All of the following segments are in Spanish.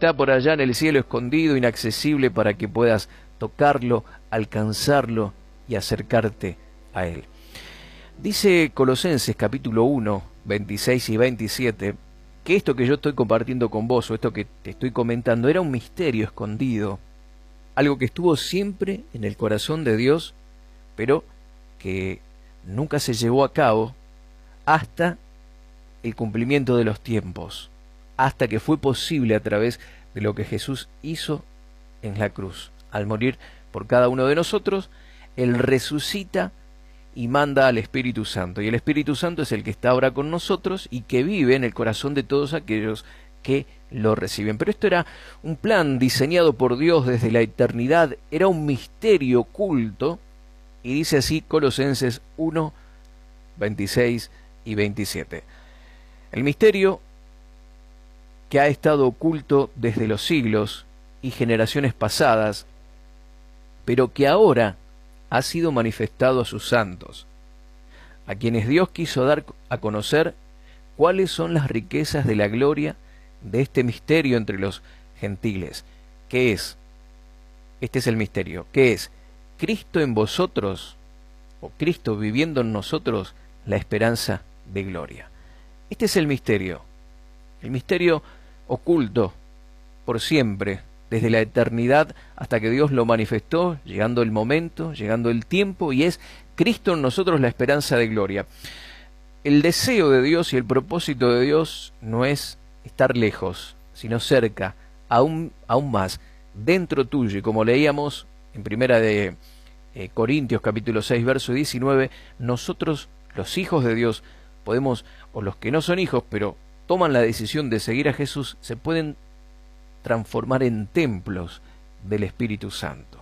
está por allá en el cielo escondido, inaccesible, para que puedas tocarlo, alcanzarlo y acercarte a Él. Dice Colosenses capítulo 1, 26 y 27, que esto que yo estoy compartiendo con vos, o esto que te estoy comentando, era un misterio escondido, algo que estuvo siempre en el corazón de Dios, pero que nunca se llevó a cabo hasta el cumplimiento de los tiempos, hasta que fue posible a través de lo que Jesús hizo en la cruz. Al morir por cada uno de nosotros, Él resucita y manda al Espíritu Santo. Y el Espíritu Santo es el que está ahora con nosotros y que vive en el corazón de todos aquellos que lo reciben. Pero esto era un plan diseñado por Dios desde la eternidad, era un misterio oculto, y dice así Colosenses 1, 26 y 27. El misterio que ha estado oculto desde los siglos y generaciones pasadas, pero que ahora ha sido manifestado a sus santos, a quienes Dios quiso dar a conocer cuáles son las riquezas de la gloria de este misterio entre los gentiles. ¿Qué es? Este es el misterio. ¿Qué es? Cristo en vosotros, o Cristo viviendo en nosotros, la esperanza de gloria. Este es el misterio oculto por siempre, desde la eternidad hasta que Dios lo manifestó, llegando el momento, llegando el tiempo, y es Cristo en nosotros la esperanza de gloria. El deseo de Dios y el propósito de Dios no es estar lejos, sino cerca, aún más, dentro tuyo. Y como leíamos en primera de Corintios capítulo 6, verso 19, nosotros, los hijos de Dios, podemos, o los que no son hijos, pero toman la decisión de seguir a Jesús, se pueden transformar en templos del Espíritu Santo.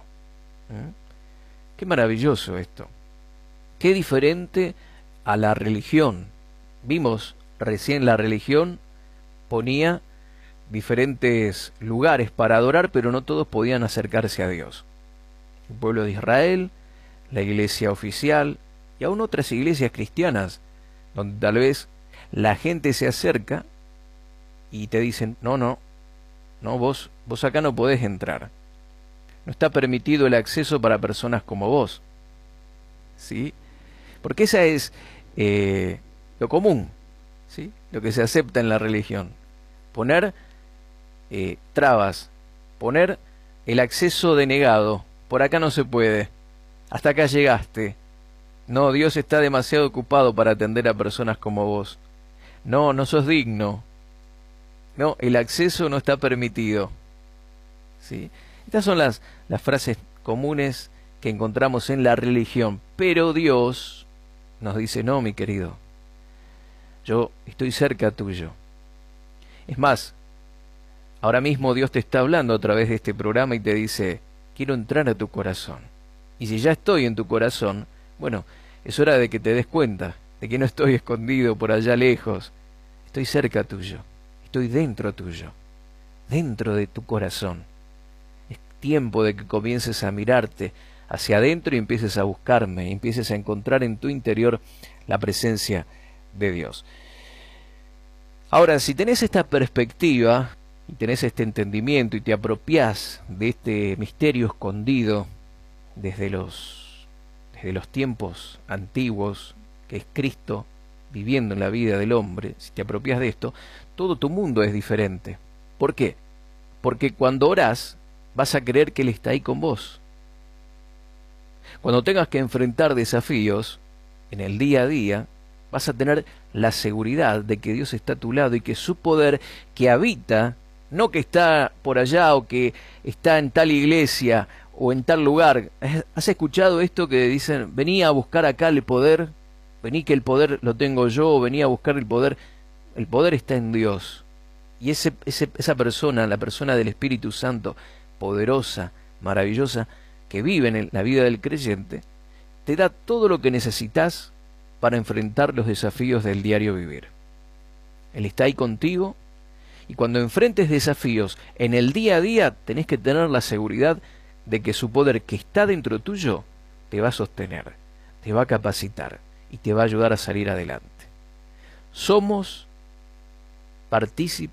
Qué maravilloso esto. Qué diferente a la religión. Vimos recién la religión ponía diferentes lugares para adorar, pero no todos podían acercarse a Dios. El pueblo de Israel, la iglesia oficial y aún otras iglesias cristianas, donde tal vez la gente se acerca y te dicen, no, vos acá no podés entrar. No está permitido el acceso para personas como vos. ¿Sí? Porque esa es lo común, ¿sí? Lo que se acepta en la religión. Poner trabas, poner el acceso denegado. Por acá no se puede. Hasta acá llegaste. No, Dios está demasiado ocupado para atender a personas como vos. No sos digno. No, el acceso no está permitido. ¿Sí? Estas son las frases comunes que encontramos en la religión. Pero Dios nos dice, no, mi querido, yo estoy cerca tuyo. Es más, ahora mismo Dios te está hablando a través de este programa y te dice, quiero entrar a tu corazón. Y si ya estoy en tu corazón, bueno, es hora de que te des cuenta de que no estoy escondido por allá lejos. Estoy cerca tuyo. Estoy dentro tuyo, dentro de tu corazón. Es tiempo de que comiences a mirarte hacia adentro y empieces a buscarme, y empieces a encontrar en tu interior la presencia de Dios. Ahora, si tenés esta perspectiva y tenés este entendimiento y te apropiás de este misterio escondido desde los tiempos antiguos, que es Cristo viviendo en la vida del hombre, si te apropias de esto, todo tu mundo es diferente. ¿Por qué? Porque cuando orás, vas a creer que Él está ahí con vos. Cuando tengas que enfrentar desafíos en el día a día, vas a tener la seguridad de que Dios está a tu lado y que su poder que habita, no que está por allá o que está en tal iglesia o en tal lugar. ¿Has escuchado esto que dicen, vení a buscar acá el poder? Vení que el poder lo tengo yo, vení a buscar el poder. El poder está en Dios. Y esa persona, la persona del Espíritu Santo, poderosa, maravillosa, que vive en la vida del creyente, te da todo lo que necesitas para enfrentar los desafíos del diario vivir. Él está ahí contigo, y cuando enfrentes desafíos en el día a día, tenés que tener la seguridad de que su poder que está dentro tuyo te va a sostener, te va a capacitar y te va a ayudar a salir adelante. Somos partícipes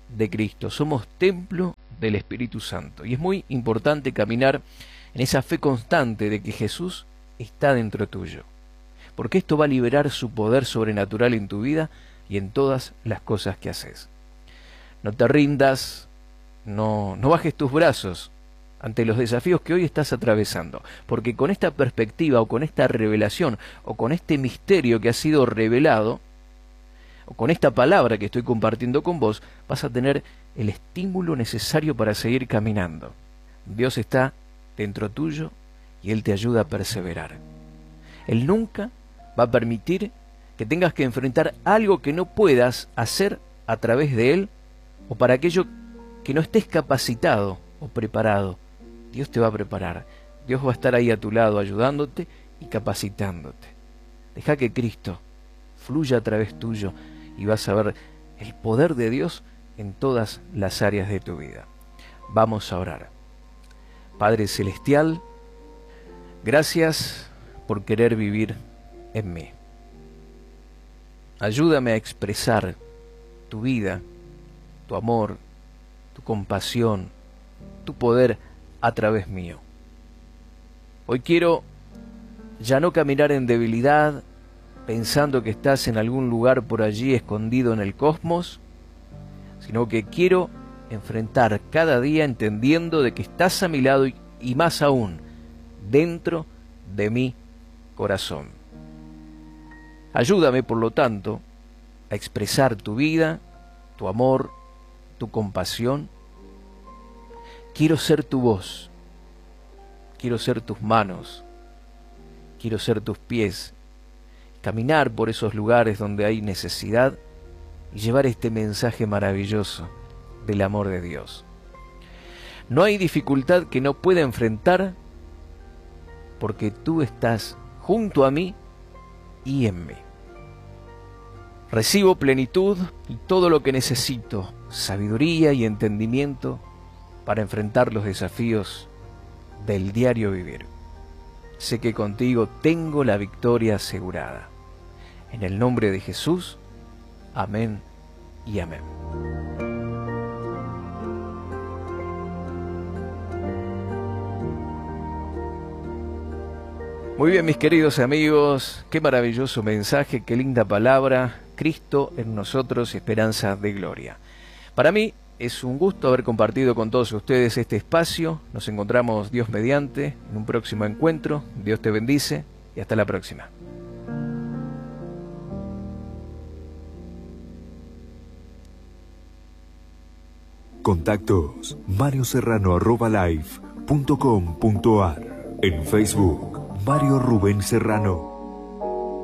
de Cristo, somos templo del Espíritu Santo. Y es muy importante caminar en esa fe constante de que Jesús está dentro tuyo, porque esto va a liberar su poder sobrenatural en tu vida y en todas las cosas que haces. No te rindas, no bajes tus brazos ante los desafíos que hoy estás atravesando, porque con esta perspectiva o con esta revelación o con este misterio que ha sido revelado, o con esta palabra que estoy compartiendo con vos, vas a tener el estímulo necesario para seguir caminando. Dios está dentro tuyo y Él te ayuda a perseverar. Él nunca va a permitir que tengas que enfrentar algo que no puedas hacer a través de Él o para aquello que no estés capacitado o preparado. Dios te va a preparar. Dios va a estar ahí a tu lado ayudándote y capacitándote. Deja que Cristo fluya a través tuyo y vas a ver el poder de Dios en todas las áreas de tu vida. Vamos a orar. Padre Celestial, gracias por querer vivir en mí. Ayúdame a expresar tu vida, tu amor, tu compasión, tu poder a través mío. Hoy quiero ya no caminar en debilidad, pensando que estás en algún lugar por allí escondido en el cosmos, sino que quiero enfrentar cada día entendiendo de que estás a mi lado y más aún, dentro de mi corazón. Ayúdame, por lo tanto, a expresar tu vida, tu amor, tu compasión. Quiero ser tu voz, quiero ser tus manos, quiero ser tus pies, caminar por esos lugares donde hay necesidad y llevar este mensaje maravilloso del amor de Dios. No hay dificultad que no pueda enfrentar porque tú estás junto a mí y en mí. Recibo plenitud y todo lo que necesito, sabiduría y entendimiento para enfrentar los desafíos del diario vivir. Sé que contigo tengo la victoria asegurada. En el nombre de Jesús, amén y amén. Muy bien, mis queridos amigos, qué maravilloso mensaje, qué linda palabra. Cristo en nosotros, esperanza de gloria. Para mí es un gusto haber compartido con todos ustedes este espacio. Nos encontramos, Dios mediante, en un próximo encuentro. Dios te bendice y hasta la próxima. Contactos marioserrano@live.com.ar. En Facebook, Mario Rubén Serrano.